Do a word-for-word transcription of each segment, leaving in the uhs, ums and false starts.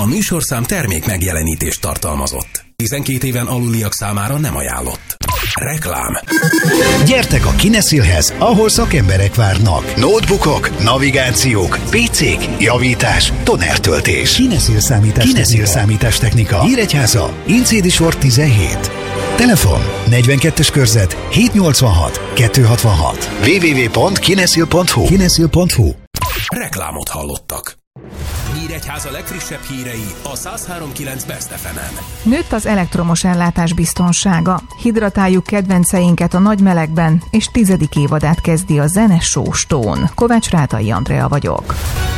A műsorszám termék megjelenítést tartalmazott. tizenkét éven aluliak számára nem ajánlott. Reklám. Gyertek a Kinesilhez, ahol szakemberek várnak. Notebookok, navigációk, pé cék, javítás, tonertöltés. Kinesil számítás, Kinesil számítás technika. Nyíregyháza, Incédi sor tizenhét. Telefon negyvenkettes körzet hétszáznyolcvanhat kétszázhatvanhat. double-u double-u double-u pont kinesil pont hu kinesil pont hu. Reklámot hallottak. Nyíregyháza legfrissebb hírei a száz három pont kilenc Best ef emen. Nőtt az elektromos ellátás biztonsága. Hidratáljuk kedvenceinket a nagy melegben, és tizedik évadát kezdi a zene Sóstón. Kovács Rátai Andrea vagyok.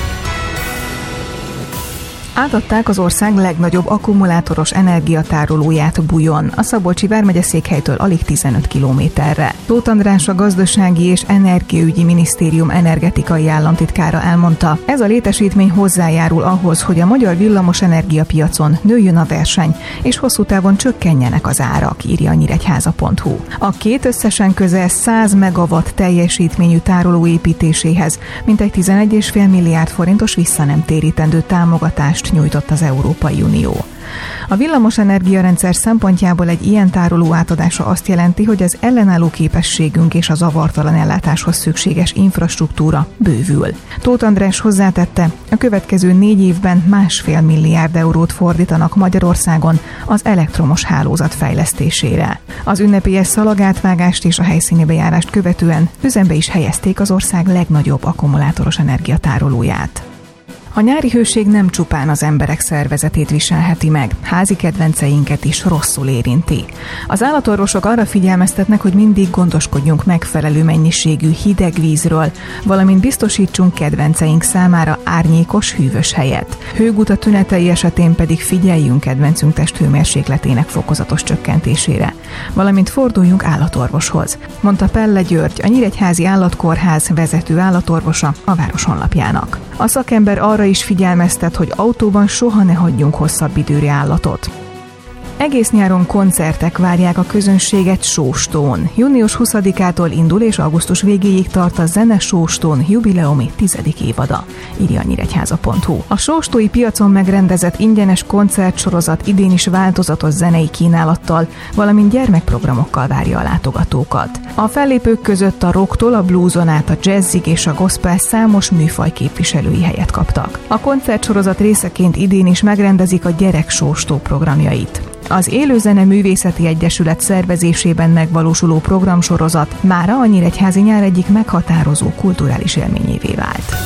Átadták az ország legnagyobb akkumulátoros energiatárolóját Bujon, a Szabolcsi vármegye székhelytől alig tizenöt kilométerre. Tóth András, a Gazdasági és Energiaügyi Minisztérium energetikai államtitkára elmondta, ez a létesítmény hozzájárul ahhoz, hogy a magyar villamos energiapiacon nőjön a verseny, és hosszú távon csökkenjenek az árak, írja a nyíregyháza pont hu. A két összesen közel száz megawatt teljesítményű tároló építéséhez mintegy tizenegy egész öt milliárd forintos visszanemtérítendő támogatást nyújtott az Európai Unió. A villamos energiarendszer szempontjából egy ilyen tároló átadása azt jelenti, hogy az ellenálló képességünk és a zavartalan ellátáshoz szükséges infrastruktúra bővül. Tóth András hozzátette, a következő négy évben másfél milliárd eurót fordítanak Magyarországon az elektromos hálózat fejlesztésére. Az ünnepélyes szalagátvágást és a helyszíni bejárást követően üzembe is helyezték az ország legnagyobb akkumulátoros energiatárolóját. A nyári hőség nem csupán az emberek szervezetét viselheti meg, házi kedvenceinket is rosszul érinti. Az állatorvosok arra figyelmeztetnek, hogy mindig gondoskodjunk megfelelő mennyiségű hideg vízről, valamint biztosítsunk kedvenceink számára árnyékos, hűvös helyet. Hőguta tünetei esetén pedig figyeljünk kedvencünk testhőmérsékletének fokozatos csökkentésére, valamint forduljunk állatorvoshoz, mondta Pelle György, a Nyíregyházi Állatkórház vezető állatorvosa a város honlapjának. A szakember arra is figyelmeztet, hogy autóban soha ne hagyjunk hosszabb időre állatot. Egész nyáron koncertek várják a közönséget Sóstón. június huszadikától indul és augusztus végéig tart a Zene Sóstón jubileumi tizedik évada, írja a nyíregyháza pont hu. A sóstói piacon megrendezett ingyenes koncertsorozat idén is változatos zenei kínálattal, valamint gyermekprogramokkal várja a látogatókat. A fellépők között a rocktól a blueson át a jazzig és a gospel számos műfaj képviselői helyet kaptak. A koncertsorozat részeként idén is megrendezik a Gyerek Sóstó programjait. Az Élőzene Művészeti Egyesület szervezésében megvalósuló programsorozat mára a nyíregyházi nyár egyik meghatározó kulturális élményévé vált.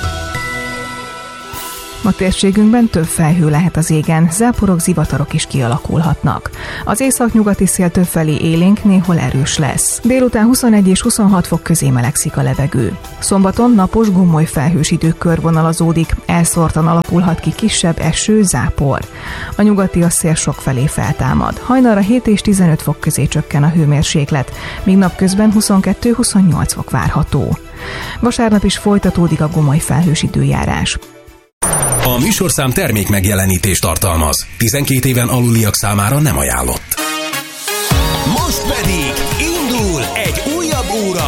A térségünkben több felhő lehet az égen, záporok, zivatarok is kialakulhatnak. Az északnyugati szél többfelé élénk, néhol erős lesz. Délután huszonegy és huszonhat fok közé melegszik a levegő. Szombaton napos, gomoly felhős idő körvonalazódik, elszórtan alakulhat ki kisebb eső, zápor. A nyugati a szél sokfelé feltámad. Hajnalra hét és tizenöt fok közé csökken a hőmérséklet, míg napközben huszonkettő-huszonnyolc fok várható. Vasárnap is folytatódik a gomoly felhős időjárás. A műsorszám termék megjelenítést tartalmaz. tizenkét éven aluliak számára nem ajánlott. Most pedig indul egy